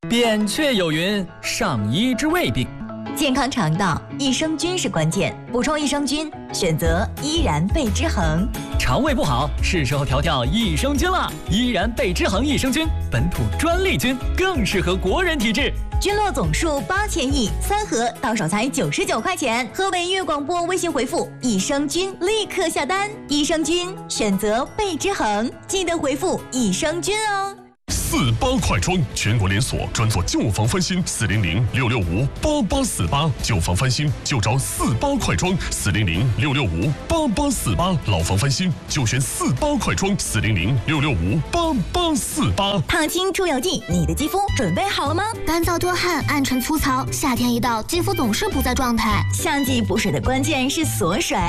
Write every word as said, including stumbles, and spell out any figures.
扁鹊有云：上医治未病。 健康肠道，益生菌是关键。补充益生菌，选择依然贝之恒。 肠胃不好，是时候调调益生菌了。依然贝之恒益生菌，本土专利菌，更适合国人体质。 菌落总数八千亿，三盒到手才九十九块钱。河北粤广播微信回复益生菌，立刻下单。益生菌选择贝之恒，记得回复益生菌哦。 四八快装，全国连锁，专做旧房翻新，四零零六六五八八四八，旧房翻新就找四八快装，四零零六六五八八四八，老房翻新就选四八快装，四零零六六五八八四八。 烫青出油剂，你的肌肤准备好了吗？ 干燥多汗，暗沉粗糙，夏天一到，肌肤总是不在状态。 夏季补水的关键是锁水。